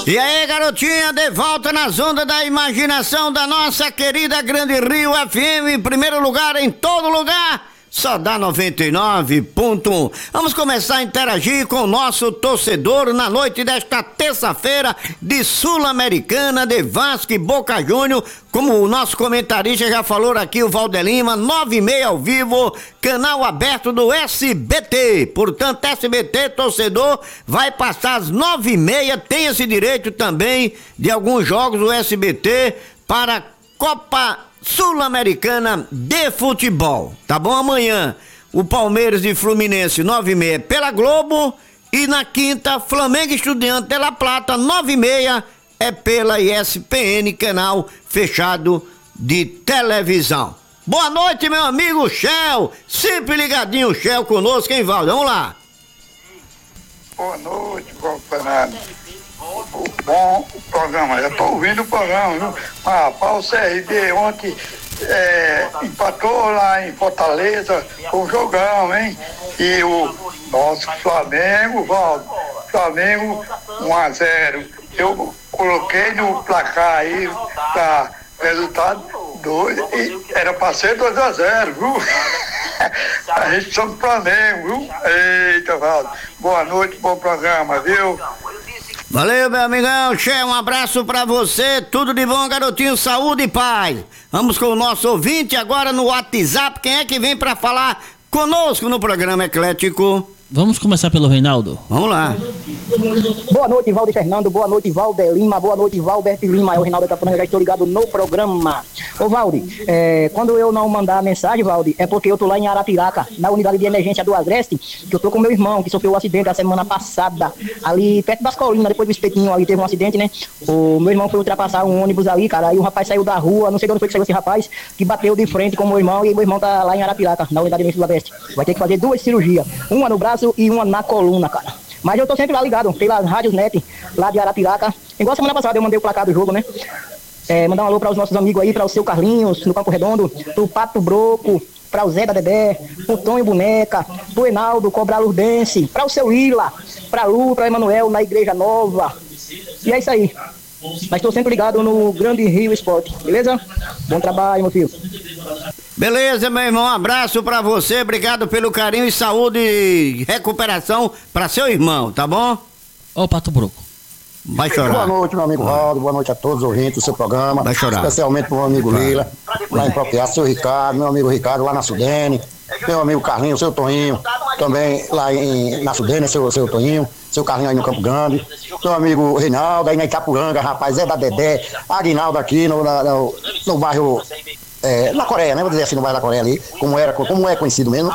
E aí, garotinha, de volta nas ondas da imaginação da nossa querida Grande Rio FM, em primeiro lugar, em todo lugar, só dá 99.1. Vamos começar a interagir com o nosso torcedor na noite desta terça-feira de Sul-Americana, de Vasco e Boca Juniors. Como o nosso comentarista já falou aqui, o Valder Lima, 9h30 ao vivo, canal aberto do SBT. Portanto, SBT, torcedor, vai passar às 9h30, tem esse direito também de alguns jogos do SBT para Copa Sul-Americana de Futebol. Tá bom? Amanhã, o Palmeiras e Fluminense, 9h30 pela Globo. E na quinta, Flamengo e Estudiantes de La Plata, 9h30 é pela ESPN, canal fechado de televisão. Boa noite, meu amigo Shell. Sempre ligadinho, Shell, conosco, hein, Valdo? Vamos lá. Boa noite, Paulo Fernando. Bom o programa, já estou ouvindo o programa, viu? Rapaz, o CRB ontem empatou lá em Fortaleza com o jogão, hein? E o nosso Flamengo, Valdo, Flamengo 1-0. Eu coloquei no placar aí para resultado 2, e era para ser 2-0, viu? A gente somos Flamengo, viu? Eita, Valdo. Boa noite, bom programa, viu? Valeu, meu amigão, Che, um abraço pra você, tudo de bom, garotinho, saúde e paz. Vamos com o nosso ouvinte agora no WhatsApp, quem é que vem pra falar conosco no programa Eclético? Vamos começar pelo Reinaldo. Vamos lá. Boa noite, Valdir Fernando, boa noite, Valder Lima, boa noite, Valber Lima. Eu, Reinaldo da Franca, já estou ligado no programa. Ô, Valdir, quando eu não mandar a mensagem, Valdir, é porque eu tô lá em Arapiraca, na unidade de emergência do Agreste, que eu tô com meu irmão, que sofreu um acidente a semana passada, ali perto das colinas, depois do espetinho, ali teve um acidente, né? O meu irmão foi ultrapassar um ônibus ali, cara, aí o rapaz saiu da rua, não sei de onde foi que saiu esse rapaz, que bateu de frente com o meu irmão, e meu irmão tá lá em Arapiraca, na unidade de emergência do Agreste. Vai ter que fazer 2 cirurgias, uma no braço e uma na coluna, cara. Mas eu tô sempre lá ligado, pelas rádios net, lá de Arapiraca. Igual semana passada eu mandei o placar do jogo, né? Mandar um alô para os nossos amigos aí, para o seu Carlinhos, no Campo Redondo, pro Pato Broco, para o Zé da Dedé, pro Tonho Boneca, pro Enaldo Cobra Lourdense, para o seu Ila, pra Lu, pra Emanuel, na Igreja Nova. E é isso aí. Mas tô sempre ligado no Grande Rio Esporte, beleza? Bom trabalho, meu filho. Beleza, meu irmão, um abraço pra você, obrigado pelo carinho e saúde e recuperação pra seu irmão, tá bom? Ó o Pato Broco. Vai chorar. Boa noite, meu amigo Valdo, boa noite a todos os ouvintes do seu programa. Vai chorar. Especialmente pro meu amigo Lila, lá em Propriedade, seu Ricardo, meu amigo Ricardo lá na Sudene, meu amigo Carlinhos, seu Toninho, também lá na Sudene, seu Toninho, seu Carlinhos aí no Campo Grande, meu amigo Reinaldo aí na Itapuranga, rapaz, Zé da Dedé, Aguinaldo aqui no bairro... na Coreia, né? Vou dizer assim, no bairro da Coreia ali, como é conhecido mesmo.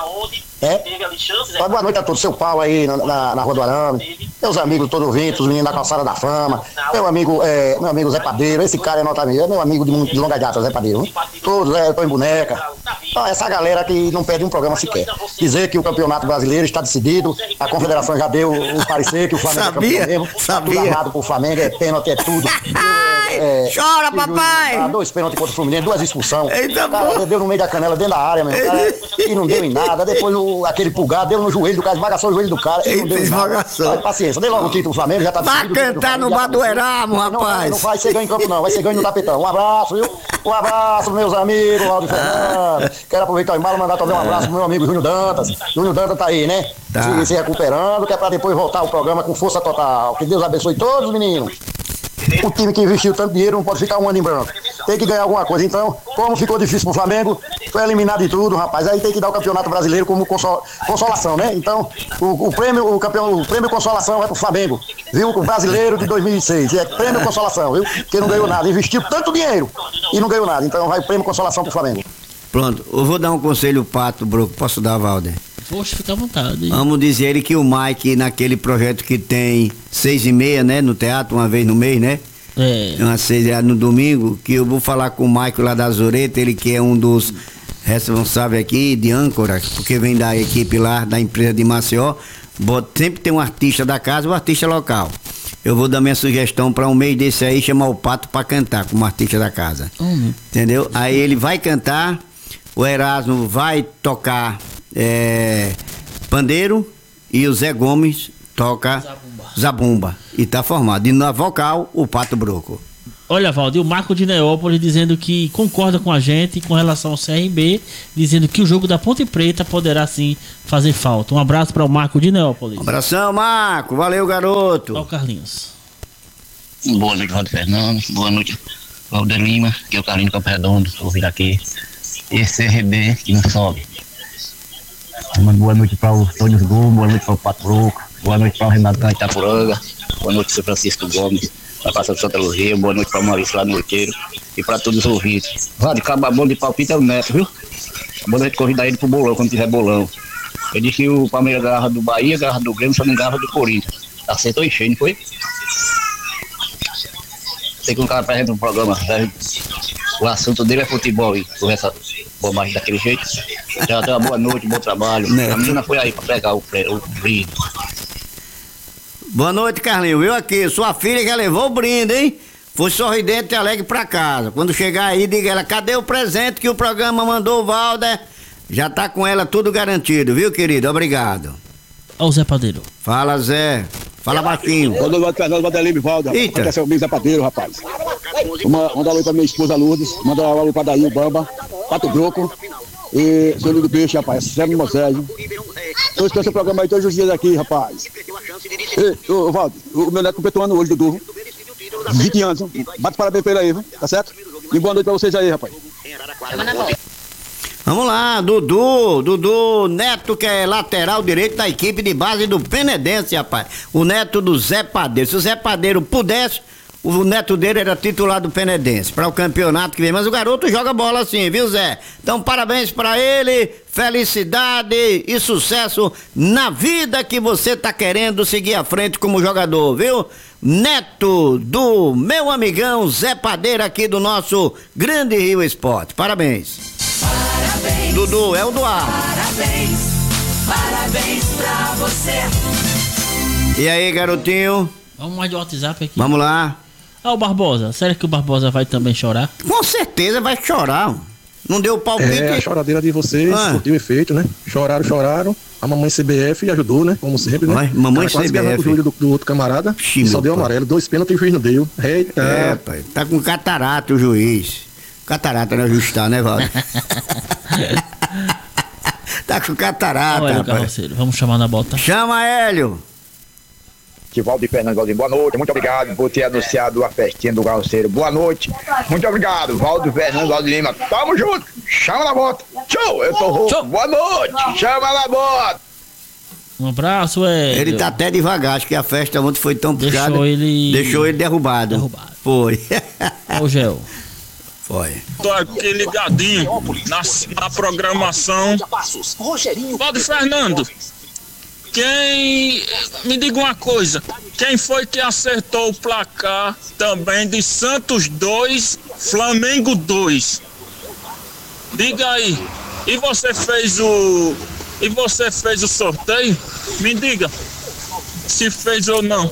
Boa noite a todos, seu Paulo aí na Rua do Arame, meus amigos todos ouvintes, os meninos da Calçada da Fama, meu amigo Zé Padeiro, esse cara é nota minha, meu amigo de longa data, Zé Padeiro, todos, tô em boneca. Então, essa galera que não perde um programa sequer. Dizer que o Campeonato Brasileiro está decidido, a Confederação já deu o parecer que o Flamengo é campeão mesmo, tudo armado pro Flamengo, é pênalti, é tudo. Chora, papai! 2 pênaltis contra o Fluminense, 2 expulsões. O cara deu no meio da canela, dentro da área, meu cara, e não deu em nada. Depois aquele pulgar deu no joelho do cara, esmagaçou o joelho do cara. E não deu em nada. Paciência, dê logo o título do Flamengo, já tá decidido. Vai cantar no Badueramo, rapaz. Não vai ser ganho em campo, não, vai ser ganho no tapetão. Um abraço, viu? Um abraço, meus amigos, Valdir Fernando. Quero aproveitar o embalo e mandar também um abraço pro meu amigo Júnior Dantas. Júnior Dantas tá aí, né? Tá. Se recuperando, que é pra depois voltar o programa com força total. Que Deus abençoe todos os meninos. O time que investiu tanto dinheiro não pode ficar um ano em branco. Tem que ganhar alguma coisa. Então, como ficou difícil pro Flamengo, foi eliminado de tudo, rapaz. Aí tem que dar o Campeonato Brasileiro como consolação, né? Então, o prêmio consolação é pro Flamengo, viu? O brasileiro de 2006. É prêmio consolação, viu? Porque não ganhou nada. Investiu tanto dinheiro e não ganhou nada. Então, vai o prêmio consolação pro Flamengo. Pronto, eu vou dar um conselho, Pato Broco. Posso dar, Valder? Poxa, fica à vontade. Vamos dizer ele que o Mike, naquele projeto que tem 6h30, né? No teatro, uma vez no mês, né? Umas 6h no domingo, que eu vou falar com o Mike lá da Zureta, ele que é um dos responsáveis aqui de âncora, porque vem da equipe lá, da empresa de Maceió. Sempre tem um artista da casa, um artista local. Eu vou dar minha sugestão para um mês desse aí, chamar o Pato para cantar como artista da casa. Entendeu? Aí ele vai cantar, o Erasmo vai tocar pandeiro e o Zé Gomes toca Zabumba. E tá formado. E na vocal, o Pato Broco. Olha, Valdir, o Marco de Neópolis dizendo que concorda com a gente com relação ao CRB, dizendo que o jogo da Ponte Preta poderá sim fazer falta. Um abraço para o Marco de Neópolis. Um abração, Marco. Valeu, garoto. Olha o Carlinhos. Boa noite, Valdir Fernando. Boa noite, Valdir Lima, que é o Carlinhos Campo Redondo. Vou vir aqui. Esse CRB que não sobe. Boa noite para o Tônio Gomes, boa noite para o Pato Broco, boa noite para o Renato Itapuranga, boa noite para o Francisco Gomes, para a Praça de Santa Luzia, boa noite para o Maurício lá no Roteiro e para todos os ouvintes. Vai, acaba bom de palpite é o Neto, viu? Boa noite, convidar ele pro bolão, quando tiver bolão. Eu disse que o Palmeiras garra do Bahia, garra do Grêmio, só não garra do Corinthians. Acertou e cheio, não foi? Sei que um cara presente no programa, né? O assunto dele é futebol e com essa bobagem daquele jeito. Já uma boa noite, bom trabalho. A menina foi aí pra pegar o brinde. Boa noite, Carlinhos. Viu aqui? Sua filha já levou o brinde, hein? Foi sorridente e alegre pra casa. Quando chegar aí, diga ela, cadê o presente que o programa mandou o Valder? Já tá com ela tudo garantido, viu, querido? Obrigado. Olha o Zé Padeiro. Fala, Zé. Fala baixinho. Boa noite, Fernando, Valdelime, Valder. Eita. Aqui é seu Zé Padeiro, rapaz. Manda alô pra minha esposa Lourdes, manda alô pra Daí, Bamba, Pato Broco e seu Lindo Peixe, rapaz, Sérgio Moisés. Eu estou esse programa aí todos os dias aqui, rapaz. Ô, Valdir, o meu neto completou um ano hoje, Dudu. 20 anos, bate parabéns pra ele aí, viu? Tá certo? E boa noite pra vocês aí, rapaz. Vamos lá, Dudu Neto, que é lateral direito da equipe de base do Penedense, rapaz. O neto do Zé Padeiro. Se o Zé Padeiro pudesse, o neto dele era titular do Penedense para o campeonato que vem. Mas o garoto joga bola assim, viu, Zé? Então, parabéns para ele, felicidade e sucesso na vida que você tá querendo seguir à frente como jogador, viu? Neto do meu amigão Zé Padeiro aqui do nosso Grande Rio Esporte. Parabéns. Parabéns, Dudu, é o Duarte. Parabéns pra você. E aí, garotinho? Vamos mais de WhatsApp aqui. Vamos lá. Ah, o Barbosa. Será que o Barbosa vai também chorar? Com certeza vai chorar. Não deu palpite. É, a choradeira de vocês surtiu efeito, né? Choraram. A mamãe CBF ajudou, né? Como sempre, né? Vai, mamãe quase CBF. O joelho do outro camarada. Xiii, e só deu pai. amarelo. 2 pênaltis e o juiz não deu. Eita. É, pai. Tá com catarata o juiz. Catarata não ajustar, né, Valdir? Tá com catarata, Olha, rapaz. carroceiro. Vamos chamar na bota. Chama Hélio. Valdir Fernando, Valdir, boa noite, muito obrigado por ter anunciado a festinha do carroceiro. Boa noite, muito obrigado, Valdir Fernando, Valdir Lima, tamo junto, chama na bota, tchau, eu tô rouco, Tchau. boa noite, chama na bota. Um abraço, Hélio. Ele tá até devagar, acho que a festa ontem foi tão puxada. Deixou ele derrubado. Foi. Olha o Gel. Foi. Tô aqui ligadinho na programação. Valdir Fernando, me diga uma coisa, quem foi que acertou o placar também de Santos 2, Flamengo 2? Diga aí. E você fez o sorteio? Me diga se fez ou não.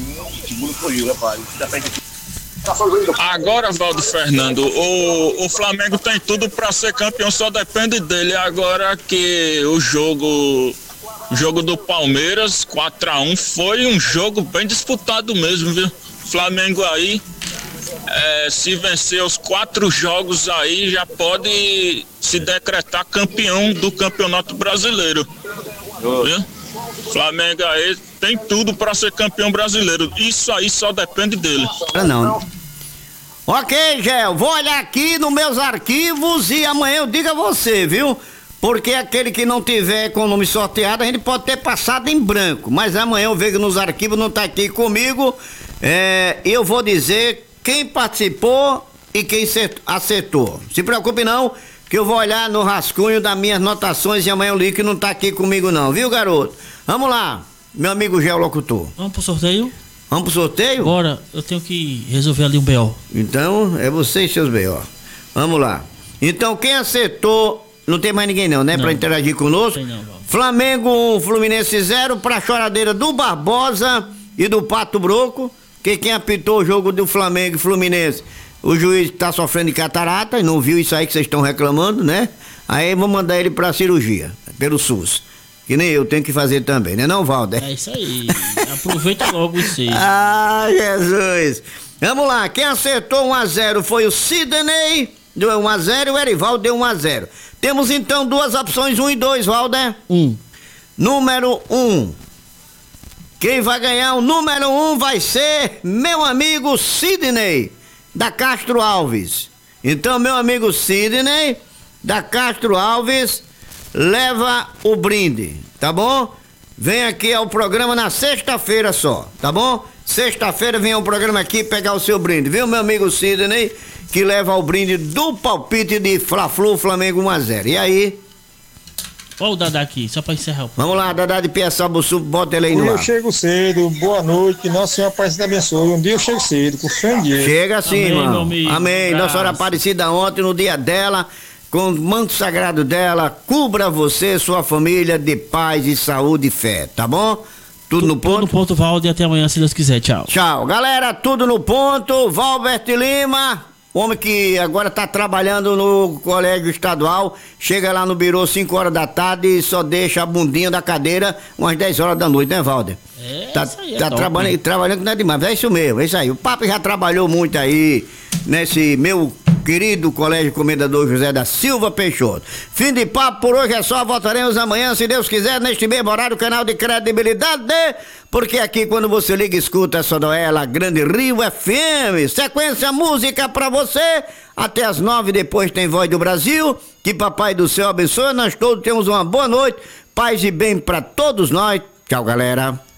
Agora, Valdir Fernando, o Flamengo tem tudo para ser campeão, só depende dele. Agora que o jogo do Palmeiras 4-1 foi um jogo bem disputado mesmo, viu? Flamengo aí, se vencer os 4 jogos aí, já pode se decretar campeão do Campeonato Brasileiro, viu? Flamengo aí tem tudo para ser campeão brasileiro. Isso aí só depende dele. Não. Ok, Gel, vou olhar aqui nos meus arquivos e amanhã eu digo a você, viu? Porque aquele que não tiver com o nome sorteado, a gente pode ter passado em branco. Mas amanhã eu vejo nos arquivos, não tá aqui comigo. Eu vou dizer quem participou e quem acertou. Se preocupe não, que eu vou olhar no rascunho das minhas anotações e amanhã eu ligo que não tá aqui comigo não, viu, garoto? Vamos lá, meu amigo Geolocutor. Vamos pro sorteio? Vamos pro sorteio? Bora, eu tenho que resolver ali um B.O. Então, é você e seus B.O. Vamos lá. Então, quem acertou... Não tem mais ninguém não, né? Não. Pra interagir conosco. Não, Flamengo 1, Fluminense 0, pra choradeira do Barbosa e do Pato Broco. Que quem apitou o jogo do Flamengo e Fluminense, o juiz tá sofrendo de catarata e não viu isso aí que vocês estão reclamando, né? Aí vamos mandar ele pra cirurgia, pelo SUS. Que nem eu tenho que fazer também, né não, Valder? É isso aí. Aproveita logo os 6. Ah, Jesus. Vamos lá, quem acertou 1-0 foi o Sidney, deu 1-0, e o Erivaldo deu 1-0. Temos então duas opções, 1 e 2, Valder. 1. Número 1. Quem vai ganhar o número 1 vai ser meu amigo Sidney, da Castro Alves. Então, meu amigo Sidney, da Castro Alves, leva o brinde, tá bom? Vem aqui ao programa na sexta-feira só, tá bom? Sexta-feira vem ao programa aqui pegar o seu brinde, viu, meu amigo Sidney, que leva o brinde do palpite de Fla-Flu, Flamengo 1-0. E aí? Olha o Dadá aqui, só pra encerrar. Vamos lá, Dadá de Piaçabuçu, bota ele aí no Eu ar. chego cedo, boa noite, que Nossa Senhora Aparecida abençoe. Um dia eu chego cedo, com fé em Deus. Chega sim, Amém, irmão. meu amigo. Amém. Nossa Senhora Aparecida ontem, no dia dela, com o manto sagrado dela, cubra você, sua família, de paz e saúde e fé, tá bom? Tudo no ponto? Tudo no ponto, Valdo, e até amanhã, se Deus quiser. Tchau. Tchau. Galera, tudo no ponto. Valbert Lima, homem que agora tá trabalhando no colégio estadual, chega lá no birô 5 horas da tarde e só deixa a bundinha da cadeira umas 10 horas da noite, né, Valder? Tá top, trabalhando que não é demais, é isso mesmo, é isso aí. O Papo já trabalhou muito aí nesse meu querido Colégio Comendador José da Silva Peixoto. Fim de papo por hoje é só, voltaremos amanhã, se Deus quiser, neste mesmo horário, canal de credibilidade, porque aqui quando você liga e escuta só ela, Grande Rio FM, sequência música pra você, até as 9, depois tem Voz do Brasil, que Papai do Céu abençoe, nós todos temos uma boa noite, paz e bem pra todos nós, tchau galera.